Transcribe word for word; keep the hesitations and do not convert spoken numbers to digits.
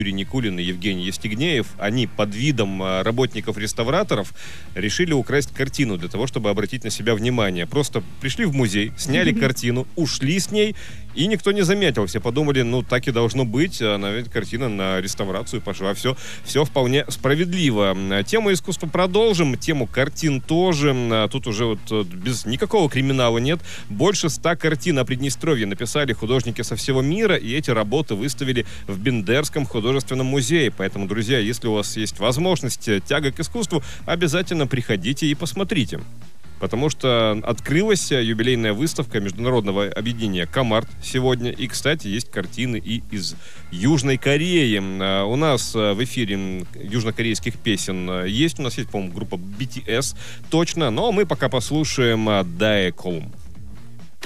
Юрий Никулин и Евгений Евстигнеев, они под видом работников-реставраторов решили украсть картину для того, чтобы обратить на себя внимание. Просто пришли в музей, сняли картину, ушли с ней, и никто не заметил. Все подумали, ну, так и должно быть, она ведь картина на реставрацию пошла. Все, все вполне справедливо. Тему искусства продолжим, тему картин тоже. Тут уже вот без никакого криминала нет. Больше ста картин о Приднестровье написали художники со всего мира, и эти работы выставили в Бендерском художественном музее. Поэтому, друзья, если у вас есть возможность, тяга к искусству, обязательно приходите и посмотрите. Потому что открылась юбилейная выставка международного объединения «Комарт» сегодня. И, кстати, есть картины и из Южной Кореи. У нас в эфире южнокорейских песен есть. У нас есть, по-моему, группа би ти эс. Точно. Но мы пока послушаем «Daejeon».